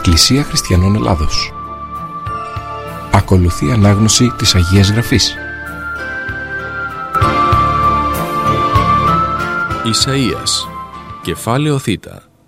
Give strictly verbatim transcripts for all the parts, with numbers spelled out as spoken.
Εκκλησία Χριστιανών Ελλάδος. Ακολουθεί ανάγνωση της Αγίας Γραφής. Ισαΐας, κεφάλαιο Θ.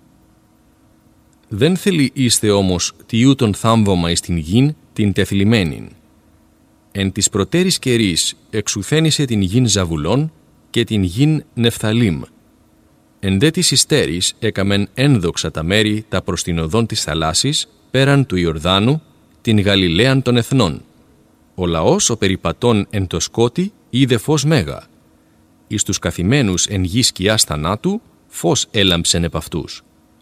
Δεν θέλει είστε όμως τιούτον θάμβωμα εις την γην την τεθλιμμένην. Εν της προτέρης καιρής εξουθένησε την γην Ζαβουλών και την γην Νεφθαλήμ. Εν δε της υστέρης έκαμεν ένδοξα τα μέρη τα προς την οδόν της θαλάσσης, πέραν του Ιορδάνου, την Γαλιλαίαν των εθνών. Ο λαός ο περιπατών εν το σκότι είδε φως μέγα. Εις τους καθημένους εν γη σκιάς θανάτου, φως έλαμψεν επ' αυτούς.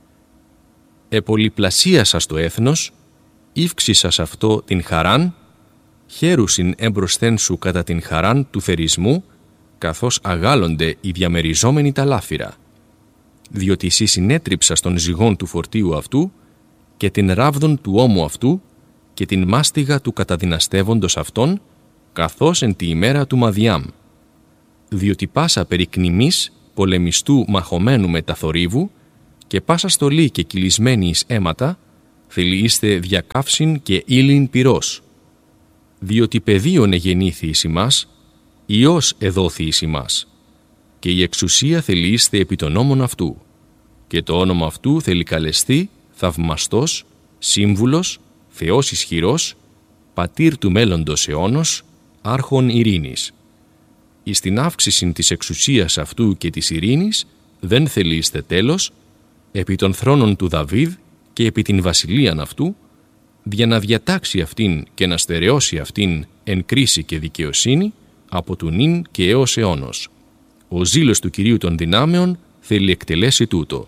Επολυπλασίασας το έθνος, ύφξησας αυτό την χαράν, χαίρουσιν έμπροσθεν σου κατά την χαράν του θερισμού, καθώς αγάλλονται οι διαμεριζόμενοι τα λάφυρα. Διότι εσύ συνέτριψας των ζυγών του φορτίου αυτού και την ράβδον του ώμου αυτού και την μάστιγα του καταδυναστεύοντος αυτών, καθώς εν τη ημέρα του Μαδιάμ. Διότι πάσα περικνημής πολεμιστού μαχωμένου με τα θορύβου και πάσα στολή και κυλισμένη εις αίματα, θελείστε διακαύσιν και ύλην πυρός. Διότι παιδίον εγεννήθη εις ημάς, Υιός εδόθη εις ημάς, και η εξουσία θελείστε επί των νόμων αυτού, και το όνομα αυτού θέλει καλεστεί θαυμαστός, σύμβουλος, Θεός ισχυρός, πατήρ του μέλλοντος αιώνος, άρχον ειρήνης. Εις την αύξηση της εξουσίας αυτού και της ειρήνης δεν θελείστε τέλος, επί των θρόνων του Δαβίδ και επί την βασιλείαν αυτού, για να διατάξει αυτήν και να στερεώσει αυτήν εν κρίση και δικαιοσύνη από του νυν και έως αιώνος. Ο ζήλος του Κυρίου των δυνάμεων θέλει εκτελέσει τούτο.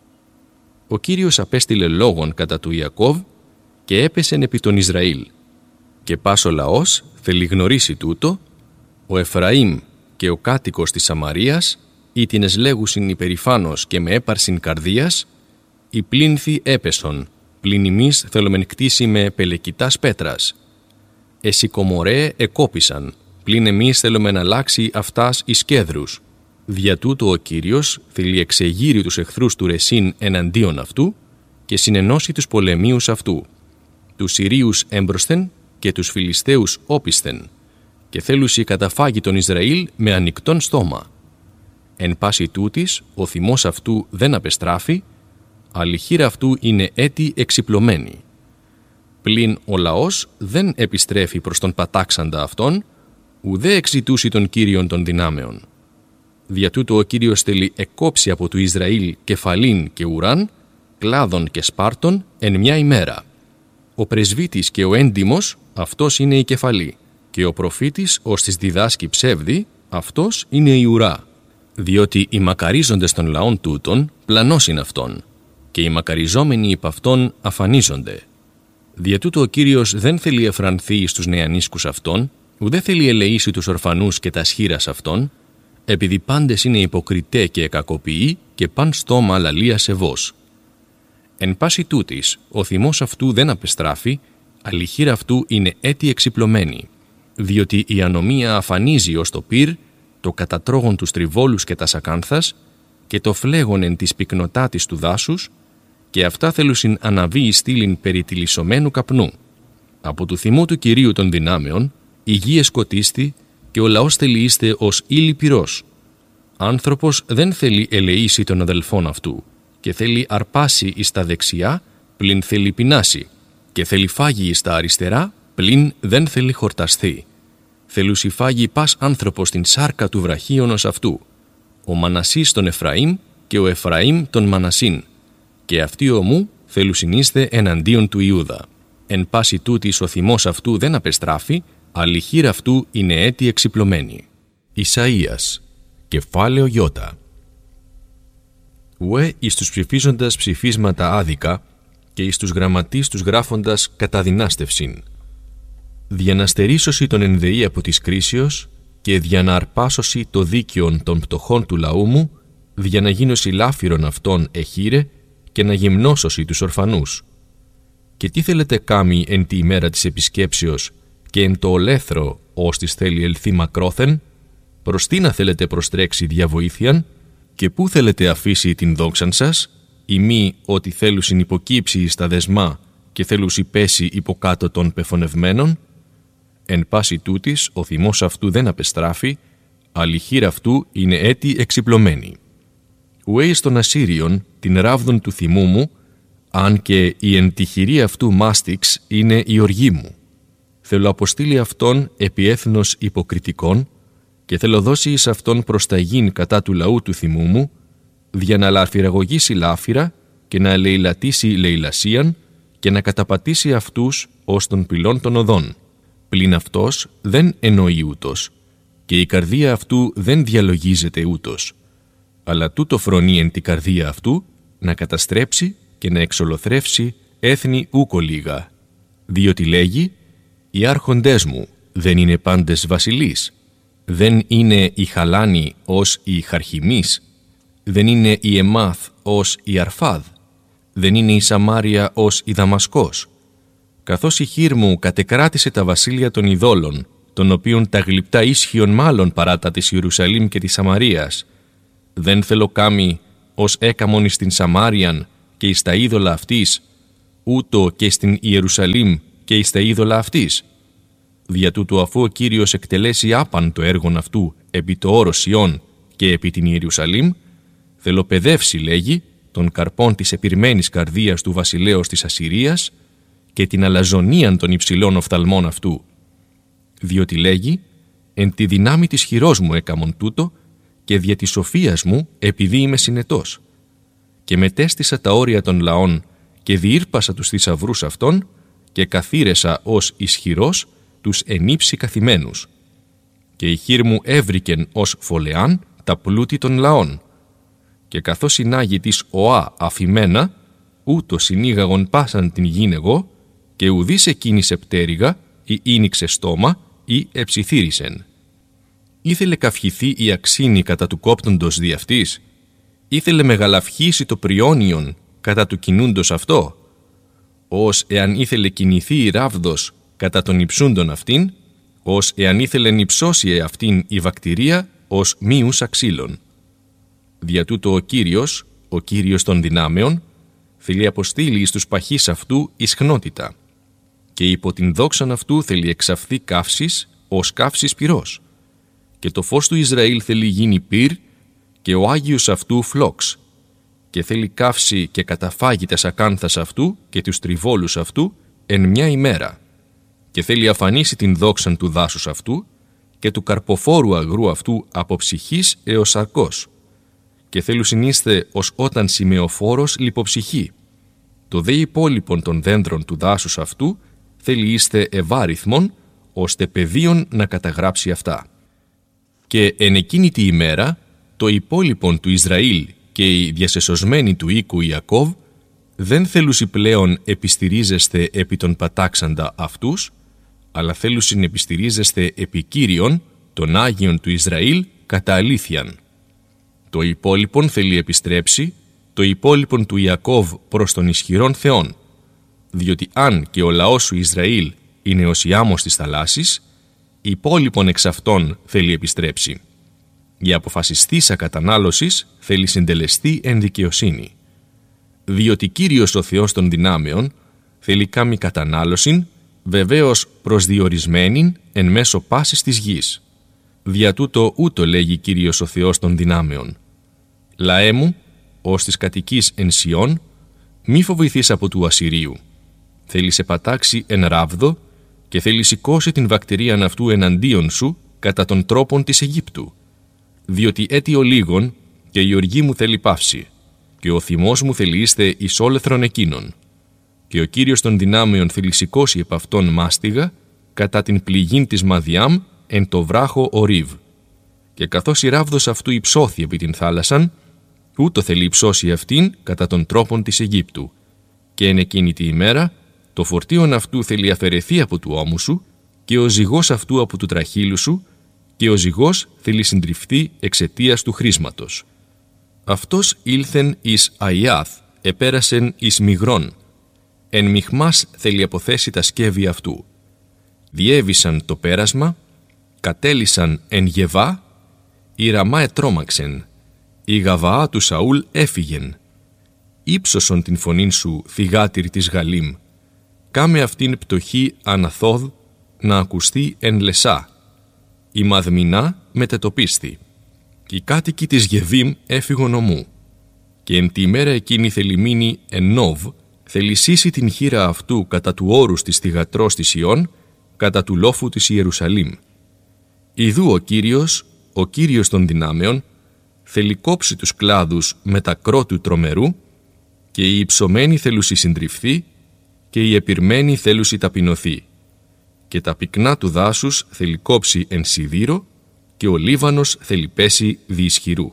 Ο Κύριος απέστειλε λόγον κατά του Ιακώβ και έπεσεν επί τον Ισραήλ. Και πας ο λαός θέλει γνωρίσει τούτο, ο Εφραήμ και ο κάτοικος της Σαμαρίας, ή την εσλέγουσιν υπερηφάνος και με έπαρσιν καρδίας, οι πλήνθοι έπεσον, πλην ημείς θέλομεν κτίσει με πελεκητάς πέτρας. Εσικομορέ εκόπησαν, πλην εμείς θέλομεν αλλάξει αυτάς εις κέδρους. Δια τούτο ο Κύριος θέλει εξεγείρει τους εχθρούς του Ρεσίν εναντίον αυτού και συνενώσει τους πολεμίους αυτού, τους Συρίους έμπροσθεν και τους Φιλιστέους όπισθεν, και θέλουσι καταφάγει τον Ισραήλ με ανοιχτόν στόμα. Εν πάση τούτης, ο θυμός αυτού δεν απεστράφει, αλλά η χείρα αυτού είναι έτη εξυπλωμένη. Πλην ο λαός δεν επιστρέφει προς τον πατάξαντα αυτόν, ουδέ εξητούσι τον Κύριον των δυνάμεων. Δια τούτο ο Κύριος θέλει εκόψει από του Ισραήλ κεφαλήν και ουράν, κλάδων και σπάρτων εν μια ημέρα. Ο πρεσβύτης και ο έντιμος, αυτός είναι η κεφαλή, και ο προφήτης ως της διδάσκει ψεύδι, αυτός είναι η ουρά. Διότι οι μακαρίζοντες των λαών τούτων πλανώσιν αυτόν, και οι μακαριζόμενοι υπ' αυτόν αφανίζονται. Δια τούτο ο Κύριος δεν θέλει εφρανθεί στους νεανίσκους αυτών, ουδέ θέλει ελεήσει τους ορφανούς και τα σχήρας αυτών, επειδή πάντες είναι υποκριτέ και εκακοποιοί και παν στόμα λαλία σεβός. Εν πάση τούτης, ο θυμός αυτού δεν απεστράφει, αλλά η χείρα αυτού είναι έτη εξυπλωμένη, διότι η ανομία αφανίζει ως το πυρ, το κατατρώγον τους τριβόλους και τα σακάνθας, και το φλέγον εν της πυκνοτάτης του δάσους, και αυτά θέλουσιν αναβεί εις στήλην περιτυλισσομένου καπνού. Από του θυμού του Κυρίου των δυνάμεων, η γη εσκοτίστη και ο λαός θελείστε ως ύλη πυρός. Άνθρωπος δεν θέλει ελεήσει των αδελφών αυτού, και θέλει αρπάσει εις τα δεξιά, πλην θέλει πεινάσει, και θέλει φάγει εις τα αριστερά, πλην δεν θέλει χορταστεί. Θέλουσι φάγει πας άνθρωπος την σάρκα του βραχίωνος αυτού, ο Μανασής τον Εφραήμ και ο Εφραήμ τον Μανασίν, και αυτοί ομού θέλουσιν είστε εναντίον του Ιούδα. Εν πάση τούτης ο θυμός αυτού δεν απεστράφει, αλλά η χείρα αυτού είναι έτη εξυπλωμένη. Ισαΐας, κεφάλαιο Ι. Ουέ εις τους ψηφίζοντας ψηφίσματα άδικα και εις τους γραμματείς τους γράφοντας καταδυνάστευσιν. Δια να στερήσωση τον ενδεή από της κρίσεως και δια να αρπάσωση το δίκαιον των πτωχών του λαού μου, δια να γίνωση λάφυρον αυτών εχείρε και να γυμνώσωση τους ορφανούς. Και τι θέλετε κάμει εν τη ημέρα της επισκέψεως και εν το ολέθρο ως της θέλει ελθεί μακρόθεν, προς τι να θέλετε προστρέξει διαβοήθειαν και πού θέλετε αφήσει την δόξαν σας, ή μη ότι θέλουσιν υποκύψει εις τα δεσμά και θέλουσι πέσει υποκάτω των πεφωνευμένων, εν πάση τούτης ο θυμός αυτού δεν απεστράφει, αλλά η χείρα αυτού είναι έτη εξυπλωμένη. Ουέι των Ασσύριων την ράβδον του θυμού μου, αν και η εν τη χειρή αυτού μάστιξ είναι η οργή μου. Θέλω αποστείλει αυτόν επί έθνος υποκριτικών και θέλω δώσει εις αυτόν προσταγήν κατά του λαού του θυμού μου, δια να λαφυραγωγήσει λάφυρα και να λαιλατήσει λαιλασίαν και να καταπατήσει αυτούς ως των πυλών των οδών. Πλην αυτός δεν εννοεί ούτως και η καρδία αυτού δεν διαλογίζεται ούτως, αλλά τούτο φρονεί εν τη καρδία αυτού να καταστρέψει και να εξολοθρεύσει έθνη ούκο λίγα, διότι λέγει «Οι άρχοντές μου δεν είναι πάντες βασιλείς, δεν είναι οι Χαλάνοι ως οι Χαρχιμείς, δεν είναι η Εμάθ ως η Αρφάδ, δεν είναι η Σαμάρια ως η Δαμασκός. Καθώς η χείρ μου κατεκράτησε τα βασίλεια των ειδόλων, των οποίων τα γλυπτά ίσχυον μάλλον παρά τα της Ιερουσαλήμ και της Σαμαρίας, δεν θέλω κάμει ως έκαμον εις την Σαμάριαν και εις τα είδωλα αυτής, ούτω και στην Ιερουσαλήμ και εις τα είδωλα αυτής. Δια τούτου αφού ο Κύριος εκτελέσει άπαν το έργον αυτού επί το όρος Ιών και επί την Ιερουσαλήμ, θέλω παιδεύσει, λέγει, των καρπών της επιρμένης καρδίας του βασιλέως της Ασσυρίας και την αλαζονίαν των υψηλών οφθαλμών αυτού. Διότι λέγει, εν τη δυνάμει της χειρός μου έκαμον τούτο και δια της σοφίας μου επειδή είμαι συνετός. Και μετέστησα τα όρια των λαών και διήρπασα τους θησαυρούς αυτών και καθήρεσα ως ισχυρός τους ενύψει καθημένους. Και η χείρ μου έβρικεν ως φολεάν τα πλούτη των λαών. Και καθώς συνάγει της οά αφημένα, ούτω συνήγαγον πάσαν την γην εγώ, και ουδής εκκίνησε πτέρυγα ή ίνιξε στόμα ή εψιθύρισεν. Ήθελε καυχηθεί η αξίνη κατά του κόπτοντος δι' αυτής, ήθελε μεγαλαυχήσει το πριόνιον κατά του κινούντος αυτό, ως εάν ήθελε κινηθεί η ράβδος κατά των υψούντων αυτήν, ως εάν ήθελε νυψώσει εαυτήν η βακτηρία ως μείους αξίλων. Δια τούτο ο Κύριος, ο Κύριος των δυνάμεων, θέλει αποστείλει εις τους παχείς αυτού ισχνότητα και υπό την δόξαν αυτού θέλει εξαφθεί καύσης ως καύσης πυρός και το φως του Ισραήλ θέλει γίνει πυρ και ο Άγιος αυτού φλόξ και θέλει καύσει και καταφάγει τα σακάνθας αυτού και τους τριβόλους αυτού εν μια ημέρα και θέλει αφανίσει την δόξαν του δάσους αυτού και του καρποφόρου αγρού αυτού από ψυχής έως σαρκός και θέλουν συνείστε ως όταν σημεοφόρος λιποψυχή. Το δε υπόλοιπον των δέντρων του δάσους αυτού θέλει είστε ευάριθμον, ώστε πεδίον να καταγράψει αυτά. Και εν εκείνη τη ημέρα, το υπόλοιπον του Ισραήλ και οι διασεσωσμένοι του οίκου Ιακώβ δεν θέλουσι πλέον επιστηρίζεστε επί των πατάξαντα αυτούς, αλλά θέλουσιν επιστηρίζεστε επί Κύριον, των Άγιων του Ισραήλ, κατά αλήθειαν. Το υπόλοιπον θέλει επιστρέψει, το υπόλοιπον του Ιακώβ προς τον ισχυρόν Θεόν, διότι αν και ο λαός σου Ισραήλ είναι ως η άμμος της θαλάσσης, υπόλοιπον εξ αυτών θέλει επιστρέψει. Η αποφασιστήσα κατανάλωσης θέλει συντελεστεί εν δικαιοσύνη. Διότι Κύριος ο Θεός των δυνάμεων θέλει κάμει κατανάλωσιν, βεβαίως προσδιορισμένην εν μέσω πάσης της γης. Δια τούτο ούτω λέγει Κύριος ο Θεός των δυνάμεων. Λαέ μου, ως της κατοικής εν Σιών, μη φοβηθείς από του Ασσυρίου. Θέλει σε πατάξει εν ράβδο και θέλει σηκώσει την βακτηρίαν αυτού εναντίον σου κατά των τρόπων της Αιγύπτου. Διότι έτι ο λίγον και η οργή μου θέλει πάυση και ο θυμός μου θέλει είστε εις όλεθρον εκείνων. Και ο Κύριος των δυνάμεων θέλει σηκώσει επ' αυτόν μάστιγα κατά την πληγήν της Μαδιάμ εν το βράχο Ορίβ. Και καθώς η ράβδος αυτού υψώθη επί την θάλασσαν, ούτω θέλει υψώσει αυτήν κατά των τρόπων της Αιγύπτου. Και εν εκείνη τη ημέρα, το φορτίον αυτού θέλει αφαιρεθεί από του ώμου σου και ο ζυγός αυτού από του τραχύλου σου και ο ζυγός θέλει συντριφθεί εξαιτίας του χρήσματος. Αυτός ήλθεν εις Αϊάθ, επέρασεν εις Μιγρών. Εν Μιχμάς θέλει αποθέσει τα σκεύη αυτού. Διέβησαν το πέρασμα, κατέλυσαν εν Γεβά, η Ραμά ετρόμαξεν, η Γαβαά του Σαούλ έφυγεν. Ήψωσον την φωνήν σου, θυγάτηρ της Γαλήμ. κάμε αυτήν πτωχή Αναθόδ να ακουστεί εν Λεσά. Η Μαδμινά μετετοπίστη. Οι κάτοικοι της Γεβίμ έφυγον ομού. Και εν τη ημέρα εκείνη θελημίνη εν Νόβ, θελησίσει την χείρα αυτού κατά του όρους της θυγατρός της Ιών, κατά του λόφου της Ιερουσαλήμ. Ιδού ο Κύριος, ο Κύριος των δυνάμεων, θέλει κόψει τους κλάδους με τα κρότου τρομερού, και η υψωμένη θέλουσι συντριφθεί, και η επιρμένη θέλουσι ταπεινωθεί. Και τα πυκνά του δάσους θέλει κόψει εν σιδήρο, και ο Λίβανος θέλει πέσει διισχυρού.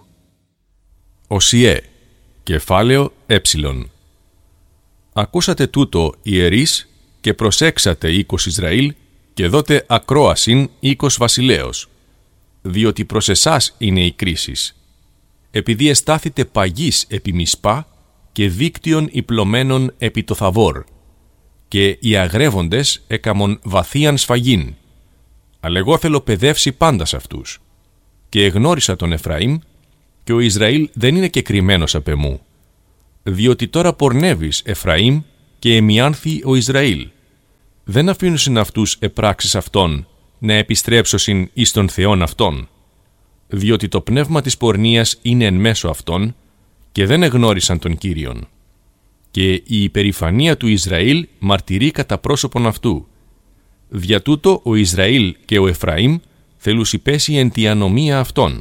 Οσιέ, κεφάλαιο έψιλον. Ακούσατε τούτο, ιερείς, και προσέξατε οίκος Ισραήλ, και δότε ακρόασιν οίκος βασιλέως, διότι προς εσάς είναι η κρίσεις. Επειδή εστάθητε παγείς επί Μισπά και δίκτυον υπλωμένων επί το Θαβόρ, και οι αγρεύοντες έκαμον βαθίαν σφαγήν. Αλλά εγώ θέλω παιδεύσει πάντα σε αυτούς. Και εγνώρισα τον Εφραήμ, και ο Ισραήλ δεν είναι κεκριμένος απ' εμού. Διότι τώρα πορνεύεις, Εφραήμ, και εμιάνθη ο Ισραήλ. Δεν αφήνουσιν αυτούς επράξεις αυτών, να επιστρέψωσιν εις τον Θεόν αυτών. Διότι το πνεύμα της πορνείας είναι εν μέσω αυτών, και δεν εγνώρισαν τον Κύριον. Και η υπερηφανία του Ισραήλ μαρτυρεί κατά πρόσωπον αυτού. Δια τούτο ο Ισραήλ και ο Εφραήμ θέλουσι πέσει εν τη ανομία αυτών.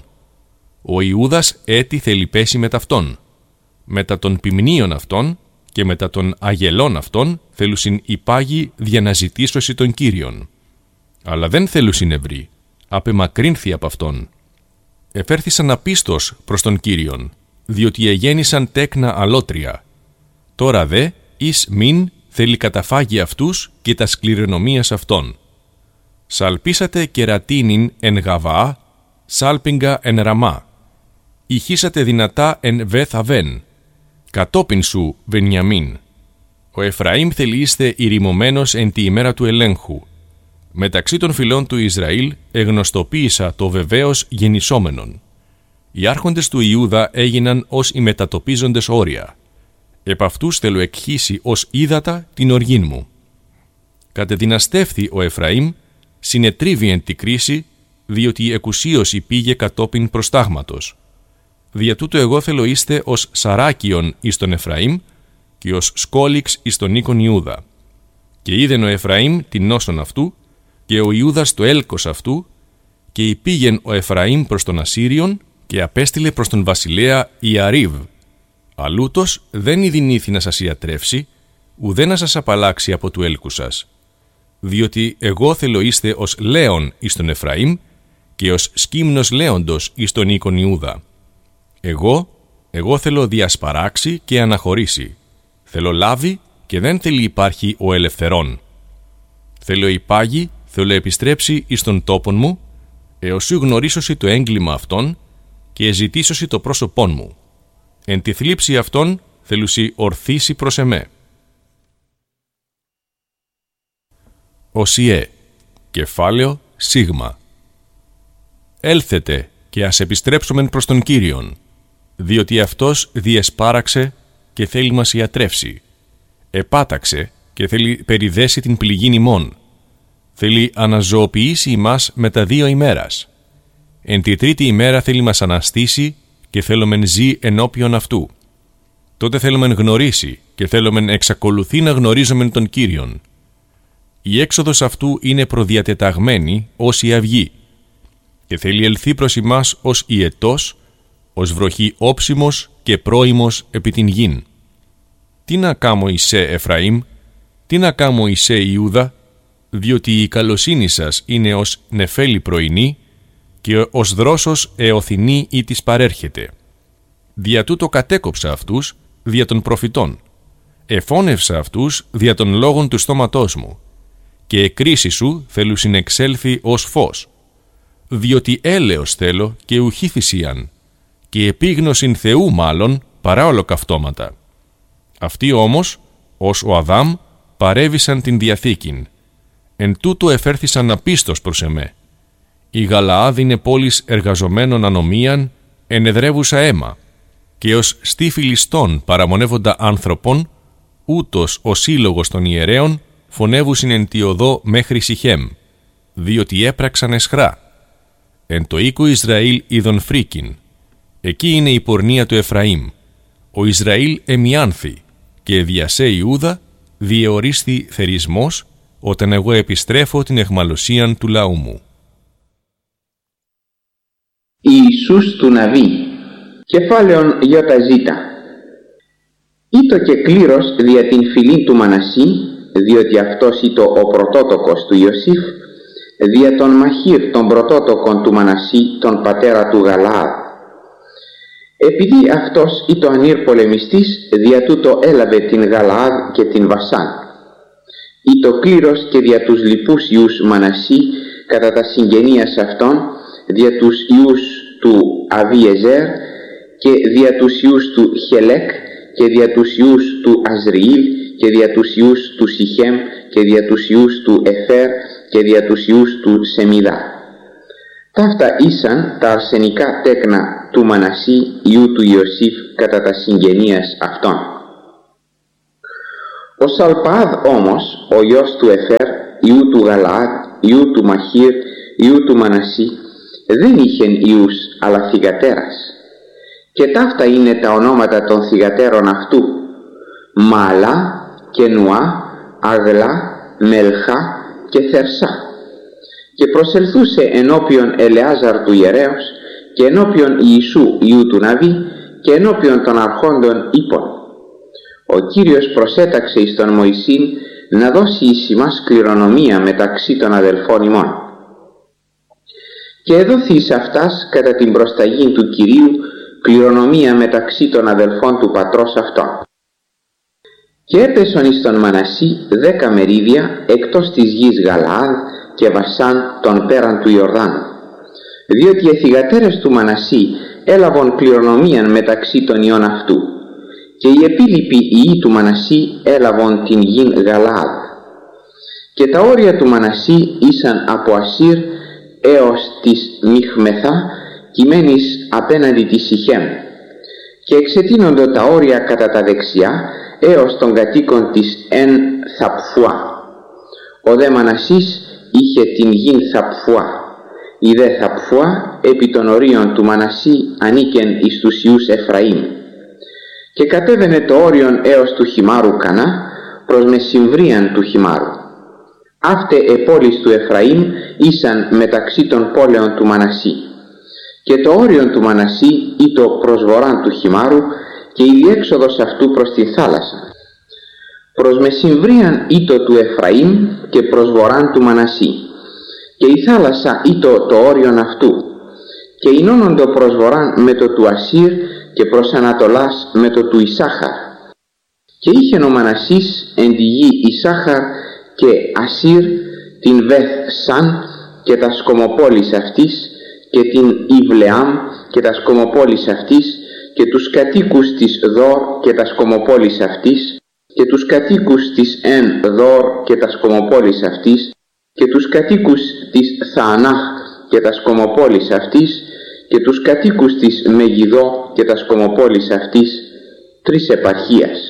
Ο Ιούδας έτη θέλει πέσει μετ' αυτών. Μετά των ποιμνίων αυτών και μετά των αγελών αυτών θέλουσιν οι πάγοι διαναζητήσωση των Κύριων. Αλλά δεν θέλουσιν ευρύ, απεμακρύνθη από αυτόν. Εφέρθησαν απίστος προς τον Κύριον, διότι εγέννησαν τέκνα αλότρια. Τώρα δε, εις μην θέλει καταφάγει αυτούς και τα σκληρονομίας αυτών. Σαλπίσατε κερατίνην εν Γαβαά, σάλπιγγα εν Ραμά. Ηχήσατε δυνατά εν Βεθ-Αβέν, κατόπιν σου Βενιαμίν. Ο Εφραήμ θέλει είστε ηρημωμένος εν τη ημέρα του ελέγχου. Μεταξύ των φυλών του Ισραήλ εγνωστοποίησα το βεβαίως γεννησόμενον. Οι άρχοντες του Ιούδα έγιναν ως οι μετατοπίζοντες όρια. Επ' αυτούς θέλω εκχύσει ως ύδατα την οργήν μου. Κατεδυναστεύθη ο Εφραήμ, συνετρίβει εν τη κρίση, διότι η εκουσίωση πήγε κατόπιν προστάγματος. Δια τούτο εγώ θέλω είστε ως σαράκιον εις τον Εφραήμ και ως σκόλιξ εις τον οίκον Ιούδα. Και είδεν ο Εφραήμ την νόσον αυτού και ο Ιούδας το έλκος αυτού, και υπήγεν ο Εφραήμ προς τον Ασσύριον και απέστειλε προς τον βασιλέα Ιαρίβ. Αλούτος δεν ειδηνήθη να σας ιατρεύσει, ουδέ να σας απαλλάξει από του έλκου σας. Διότι εγώ θέλω είστε ως λέον εις τον Εφραήμ και ως σκύμνος λέοντος εις τον οίκον Ιούδα. Εγώ, εγώ θέλω διασπαράξει και αναχωρήσει. Θέλω λάβει και δεν θέλει υπάρχει ο ελευθερών. Θέλω υπάγει, θέλω επιστρέψει εις τον τόπον μου, έως σου γνωρίσωση το έγκλημα αυτών και εζητήσωση το πρόσωπόν μου. Εν τη θλίψη αυτών θέλουσι ορθήσει προς εμέ. Οσιέ, κεφάλαιο σίγμα. Έλθετε και ας επιστρέψομεν προς τον Κύριον, διότι αυτός διεσπάραξε και θέλει μας ιατρεύσει. Επάταξε και θέλει περιδέσει την πληγήν ημών. Θέλει αναζωοποιήσει ημάς μετά δύο ημέρας. Εν τη τρίτη ημέρα θέλει μας αναστήσει και θέλομεν ζει ενώπιον αυτού. Τότε θέλομεν γνωρίσει και θέλομεν εξακολουθεί να γνωρίζομεν τον Κύριον. Η έξοδος αυτού είναι προδιατεταγμένη ως η αυγή και θέλει ελθεί προς ημάς ως ιετός, ως βροχή όψιμος και πρόημος επί την γην. Τι να κάμω εισέ Εφραήμ, τι να κάμω εισέ Ιούδα, διότι η καλοσύνη σας είναι ως νεφέλη πρωινή και ως δρόσος εωθινή ή της παρέρχεται. Δια τούτο κατέκοψα αυτούς δια των προφητών, εφώνευσα αυτούς δια των λόγων του στόματός μου, και εκκρίση σου θέλου συνεξέλθει ως φως, διότι έλεος θέλω και ουχή θυσίαν, και επίγνωσιν Θεού μάλλον παρά ολοκαυτώματα. Αυτοί όμως, ως ο Αδάμ, παρέβησαν την Διαθήκην. Εν τούτο εφέρθησαν απίστος προς εμέ. Η Γαλαάδ είναι πόλης εργαζομένων ανομίαν, ενεδρεύουσα αίμα, και ως στή Φιλιστών παραμονεύοντα άνθρωπον, ούτως ο σύλλογος των ιερέων φωνεύουσιν εν τη οδό μέχρι Σιχέμ, διότι έπραξαν εσχρά. Εν το οίκο Ισραήλ είδον φρίκιν. Εκεί είναι η πορνεία του Εφραήμ. Ο Ισραήλ εμιάνθη, και διασέ Ιούδα διεορίσθη θερισμός, όταν εγώ επιστρέφω την εχμαλωσίαν του λαού μου. Ιησούς του Ναβί, κεφάλαιον Ιωταζήτα. Ήτο και κλήρος δια την φυλήν του Μανασί, διότι αυτός ήτο ο πρωτότοκος του Ιωσήφ, δια τον Μαχήρ των πρωτότοκων του Μανασί, τον πατέρα του Γαλαάδ. Επειδή αυτός ήτο ανήρ πολεμιστής, δια τούτο έλαβε την Γαλαάδ και την Βασάν. Ήτο κλήρος και δια τους λοιπούς ιούς Μανασί, κατά τα συγγενείας αυτών, δια τους ιούς του Αβιεζέρ και δια τους ιούς του Χελέκ και δια τους ιούς του Αζριήλ και δια τους ιούς του Σιχέμ και δια τους ιούς του Εφέρ και δια τους ιούς του Σεμιδά. Ταύτα ήσαν τα αρσενικά τέκνα του Μανασί ιού του Ιωσήφ κατά τα συγγενείας αυτών. Ο Σαλπαάδ όμως, ο γιος του Εφέρ, ιού του Γαλαάδ, ιού του Μαχήρ, ιού του Μανασί, δεν είχεν ιούς, αλλά θυγατέρας. Και ταύτα είναι τα ονόματα των θυγατέρων αυτού: Μάλα, Κενουά, Αγλά, Μελχά και Θερσά. Και προσελθούσε ενώπιον Ελεάζαρ του ιερέως και ενώπιον Ιησού ιού του Ναβί και ενώπιον των αρχόντων είπων: Ο Κύριος προσέταξε εις τον Μωυσήν να δώσει εις ημάς κληρονομία μεταξύ των αδελφών ημών. Και εδόθη εις αυτάς κατά την προσταγήν του Κυρίου κληρονομία μεταξύ των αδελφών του πατρός αυτών. Και έπεσον εις τον Μανασί δέκα μερίδια εκτός της γης Γαλαάδ και Βασάν των πέραν του Ιορδάνου, διότι οι θυγατέρες του Μανασί έλαβον κληρονομίαν μεταξύ των ιών αυτού, και οι επίλοιποι ιοί του Μανασί έλαβον την γην Γαλαάδ. Και τα όρια του Μανασί ήσαν από Ασύρ έως της Μιχμεθά, κειμένης απέναντι της Σιχέμ, και εξετείνοντο τα όρια κατά τα δεξιά έως των κατοίκων της Εν Θαπφουά. Ο δε Μανασής είχε την γην Θαπφουά. Η δε Θαπφουά επί των ορίων του Μανασί ανήκεν εις τους ιούς Εφραήμ. Και κατέβαινε το όριον έως του χυμάρου Κανά προς μεσημβρίαν του χυμάρου. Αύτε επόλεις του Εφραήμ ήσαν μεταξύ των πόλεων του Μανασί. Και το όριον του Μανασί ήτο προς βορράν του χυμάρου και η διέξοδος αυτού προς τη θάλασσα. Προς μεσημβρίαν ήτο του Εφραήμ και προς βορράν του Μανασί. Και η θάλασσα ήτο το όριον αυτού. Και εινώνοντο προς βορράν με το του Ασύρ και προς ανατολάς με το του Ισάχαρ. Και είχεν ο Μανασής εν τη γη Ισάχαρ και Ασύρ την Βεθ Σαν και τα σκομοπόλεις αυτής και την Ιβλεάμ και τα σκομοπόλεις αυτής και τους κατοίκους της Δόρ και τα σκομοπόλεις αυτής και τους κατοίκους της Εν Δόρ και τα σκομοπόλεις αυτής και τους κατοίκους της Θανάχ και τα σκομοπόλεις αυτής και τους κατοίκους της Μεγιδό και τα σκομοπόλεις αυτής, τρεις επαρχίας.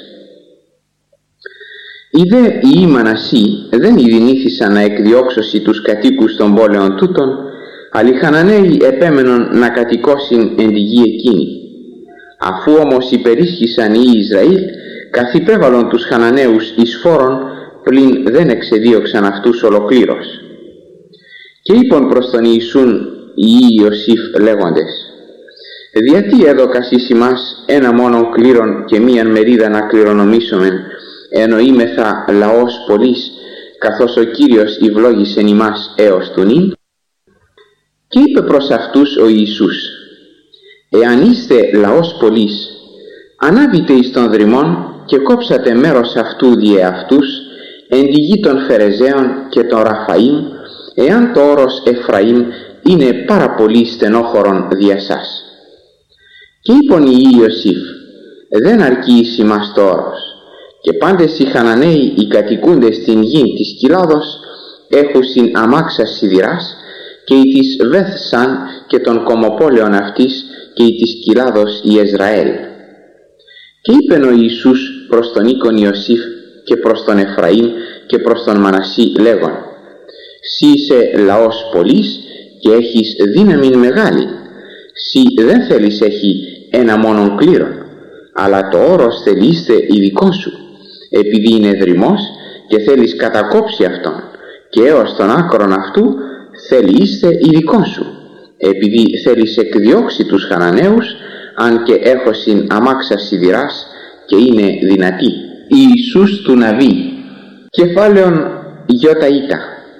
Οι δε ιοί Μανασί δεν ειδηνήθησαν να εκδιώξωσι τους κατοίκους των πόλεων τούτων, αλλά οι Χαναναίοι επέμενον να κατοικώσιν εν τη γη εκείνη. Αφού όμως υπερίσχυσαν οι Ισραήλ, καθυπέβαλον τους Χαναναίους εις φόρον, πλην δεν εξεδίωξαν αυτούς ολοκλήρως. Και είπον προς τον Ιησούν οι Ιωσήφ λέγοντες: «Διατί έδωκας εις ημάς ένα μόνον κλήρον και μίαν μερίδα να κληρονομήσομεν, ενώ είμεθα λαός πολλής, καθώς ο Κύριος ευλόγησεν ημάς έως του νυν?» Και είπε προς αυτούς ο Ιησούς: «Εάν είστε λαός πολλής, ανάβητε εις των δρυμών και κόψατε μέρος αυτού διε αυτούς, εν τη γη των Φερεζαίων και των Ραφαΐμ, εάν το όρος Εφραήμ είναι πάρα πολύ στενόχωρον δια σας». Και είπον οι Ιωσήφ: «Δεν αρκεί εις ημάς το όρος, και πάντες οι Χαναναίοι οι κατοικούντες στην γη της Κοιλάδος έχουσιν αμάξας σιδηράς, και η της Βεθσάν και των κομοπόλεων αυτής και η της Κοιλάδος η Εζραέλ». Και είπεν ο Ιησούς προς τον οίκον Ιωσήφ και προς τον Εφραήμ και προς τον Μανασί λέγον: «Συ είσαι λαός πολύς και έχεις δύναμη μεγάλη. Συ δεν θέλεις έχει ένα μόνον κλήρον, αλλά το όρος θέλει είστε ειδικό σου, επειδή είναι δρυμός και θέλεις κατακόψει αυτόν, και έως τον άκρον αυτού θέλει είστε ειδικό σου, επειδή θέλεις εκδιώξει τους Χαναναίους, αν και έχωσιν αμάξα σιδηράς και είναι δυνατή». Ιησούς του Ναβί. Κεφάλαιον Ιωταΐτα.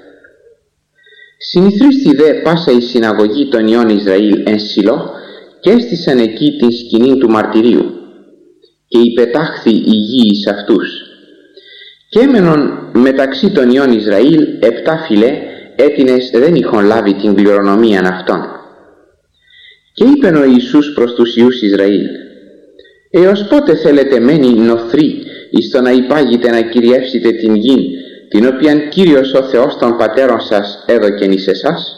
Συνηθρίστη δε πάσα η συναγωγή των ιών Ισραήλ εν Σιλό και έστησαν εκεί την σκηνή του μαρτυρίου και υπετάχθη η γη εις αυτούς. Και έμενον μεταξύ των ιών Ισραήλ επτά φυλέ έτινες δεν είχον λάβει την κληρονομίαν αυτών. Και είπεν ο Ιησούς προς τους ιούς Ισραήλ: «Έως πότε θέλετε μένει νοθροί εις το να υπάγετε να κυριεύσετε την γην, την οποίαν Κύριος ο Θεός των πατέρων σας έδωκεν εις εσάς?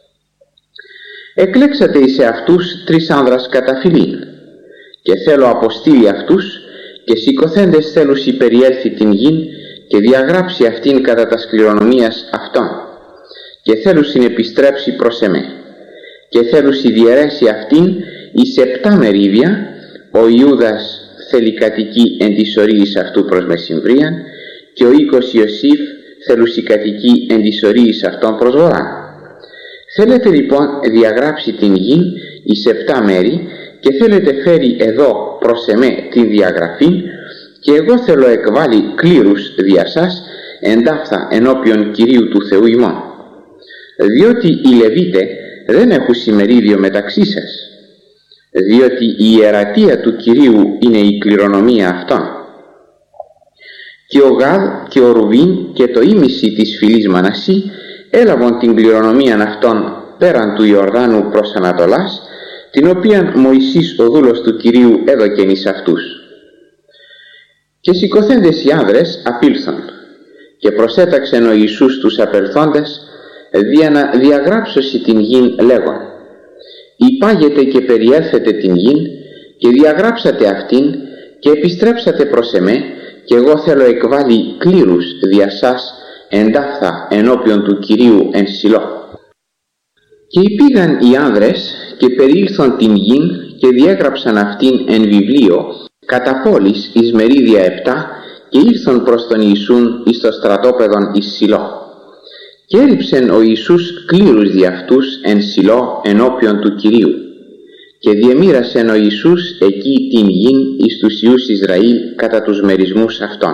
Εκλέξατε εις αυτούς τρεις άνδρας κατά φυλήν, και θέλω αποστείλει αυτούς, και σηκωθέντες θέλουσι περιέλθει την γην και διαγράψει αυτήν κατά τας κληρονομίας αυτών, και θέλουσιν επιστρέψει προς εμέ, και θέλουσι διαιρέσει αυτήν εις επτά μερίδια. Ο Ιούδας θέλει κατοικεί εν της ορίης αυτού προς μεσημβρίαν, και ο οίκος Ιωσήφ θέλουσι κατοικεί εν της ορίης αυτών προς βορράν. Θέλετε λοιπόν διαγράψει την γη εις επτά μέρη, και θέλετε φέρει εδώ προς εμέ την διαγραφή, και εγώ θέλω εκβάλει κλήρους δια σας εντάφθα ενώπιον Κυρίου του Θεού ημών. Διότι οι Λεβίτε δεν έχουν συμμερίδιο μεταξύ σας, διότι η ιερατεία του Κυρίου είναι η κληρονομία αυτών. Και ο Γάδ και ο Ρουβίν και το ήμιση της φυλής Μανασί έλαβαν την κληρονομία αυτών πέραν του Ιορδάνου προς Ανατολάς, την οποία Μωυσής ο δούλος του Κυρίου έδωκεν εις αυτούς. Και σηκωθέντες οι άνδρες απήλθον, και προσέταξεν ο Ιησούς τους απελθόντες δια να διαγράψωσι την γην λέγον: «Υπάγετε και περιέλθετε την γην και διαγράψατε αυτήν και επιστρέψατε προς εμέ, και εγώ θέλω εκβάλει κλήρους δια σας εντάφθα ενώπιον του Κυρίου εν Σιλό». Και υπήγαν οι άνδρες και περιήλθον την γην και διέγραψαν αυτήν εν βιβλίο κατά πόλης εις μερίδια επτά, και ήλθον προς τον Ιησούν εις το στρατόπεδον εις Σιλό. Και έριψεν ο Ιησούς κλήρους δι' αυτούς εν Σιλό ενώπιον του Κυρίου, και διεμοίρασεν ο Ιησούς εκεί την γην εις τους ιούς Ισραήλ κατά τους μερισμούς αυτών.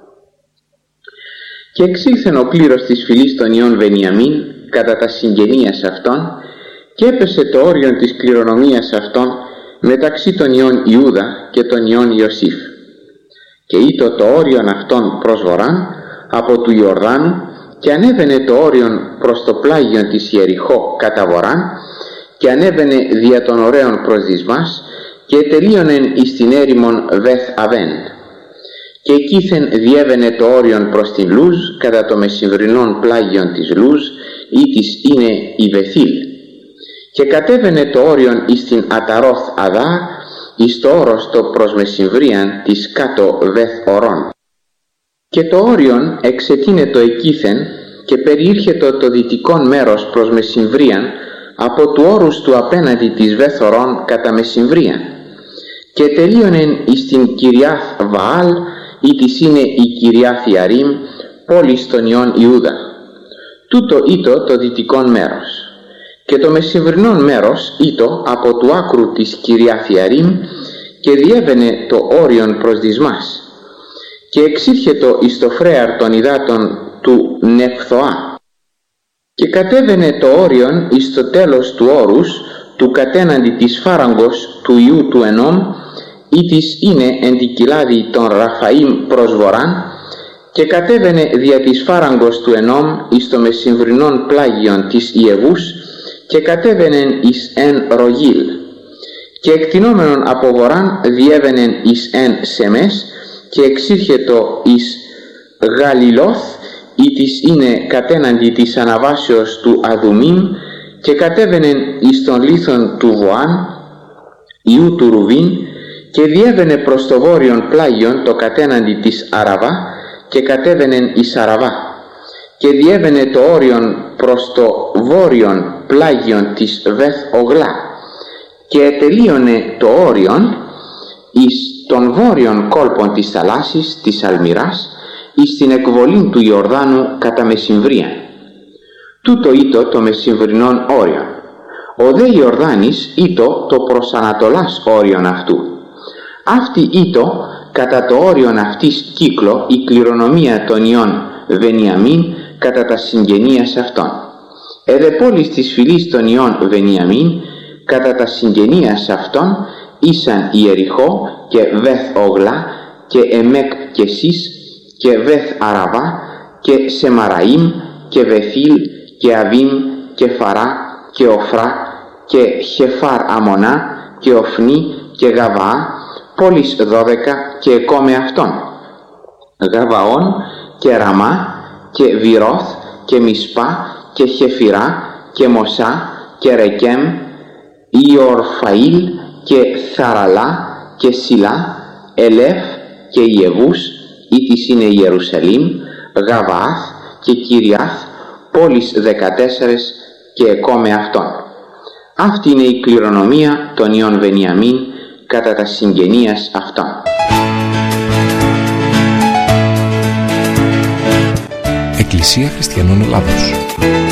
Και εξήλθεν ο κλήρος της φυλής των ιών Βενιαμίν κατά τα συγγενείας αυτών, και έπεσε το όριον της κληρονομίας αυτών μεταξύ των ιών Ιούδα και των ιών Ιωσήφ. Και ήτο το όριον αυτών προς βορράν από του Ιορδάνου, και ανέβαινε το όριον προς το πλάγιον της Ιεριχώ κατά βορράν, και ανέβαινε δια των ωραίων προς Δυσμάς, και τελείωνεν εις την έρημον Βεθ Αβέν. Και εκείθεν διέβαινε το όριον προς την Λούζ κατά το μεσημβρινόν πλάγιον της Λούζ, ή της είναι η Βεθήλ. Και κατέβαινε το όριον εις την Αταρώθ Αδά, εις το όρος το προς μεσημβρίαν της κάτω Βεθ Ορών. Και το όριον εξετείνε το εκείθεν, και περιήρχετο το δυτικόν μέρος προς μεσημβρίαν από του όρους του απέναντι της Βεθ Ορών κατά μεσημβρίαν. Και τελείωνεν εις την Κυριάθ Βαάλ, ή της είναι η Κυριάθ Ιαρίμ, πόλης των ιών Ιούδα. Τούτο ήτο το δυτικόν μέρος. Και το μεσημβρινόν μέρος ήτο από του άκρου της Κυριάθ Ιαρίμ, και διέβαινε το όριον προς Δυσμάς. Και εξήρχετο εις το φρέαρ των υδάτων του Νεφθοά. Και κατέβαινε το όριον εις το τέλος του όρους του κατέναντι της φάραγγος του ιού του Ενόμ, ή της είναι εν την κοιλάδη των Ραφαΐμ προς βορράν, και κατέβαινε δια της φάραγγος του Ενόμ εις το μεσημβρινόν πλάγιον της Ιεβούς, και κατέβαινεν εις εν Ρογίλ. Και εκτινόμενον από βορράν διέβαινεν εις εν Σεμές, και εξήρχετο εις Γαλιλόθ, ή της είναι κατέναντι της αναβάσεως του Αδουμίμ, και κατέβαινεν εις τον λίθον του Βοάν, ιού του Ρουβίν, και διέβαινε προς το βόρειον πλάγιον το κατέναντι της Αραβά, και κατέβαινεν εις Αραβά και διέβαινε το όριον προς το βόρειον πλάγιον της Βεθ Ογλά και ετελείωνε το όριον εις των βόρειων κόλπων της θαλάσσης της Αλμυράς εις την εκβολήν του Ιορδάνου κατά μεσημβρίαν. Τούτο ήτο το μεσημβρινόν όριον. Ο δε Ιορδάνης ήτο το προς ανατολάς όριον αυτού. Αυτή ήτο κατά το όριον αυτής κύκλο η κληρονομία των ιών Βενιαμίν κατά τα συγγενείας αυτών. Εδε πόλεις της φυλής των ιών Βενιαμίν κατά τα συγγενείας αυτών ήσαν Ιεριχώ και Βεθ Ογλά και Εμέκ και Σις και Βεθ Αραβά και Σεμαραήμ και Βεθήλ και Αβίμ και Φαρά και Οφρά και Χεφάρ Αμονά και Οφνή και Γαβαά, πόλεις δώδεκα και εκόμε αυτών. Γαβαών και Ραμά και Βιρώθ και Μισπά και Χεφυρά και Μοσά και Ρεκέμ, Ιορφαήλ και Θαραλά και Σιλά, Ελεφ και Ιεβούς, ήτις είναι Ιερουσαλήμ, Γαβαάθ και Κυριάθ, πόλεις δεκατέσσερες και εκόμε αυτών. Αυτή είναι η κληρονομία των ιών Βενιαμίν κατά τα συγγενείας αυτών. Εκκλησία Χριστιανών Ελλάδος.